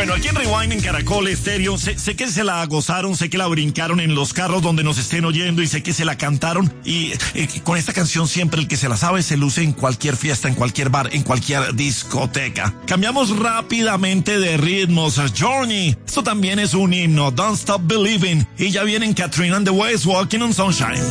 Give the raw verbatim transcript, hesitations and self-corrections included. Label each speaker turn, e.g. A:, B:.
A: Bueno, aquí en Rewind, en Caracol Estéreo, sé, sé que se la gozaron, sé que la brincaron en los carros donde nos estén oyendo y sé que se la cantaron. Y eh, con esta canción siempre el que se la sabe se luce en cualquier fiesta, en cualquier bar, en cualquier discoteca. Cambiamos rápidamente de ritmos. Journey, esto también es un himno. Don't Stop Believing. Y ya vienen Katrina and the Waves, Walking on Sunshine.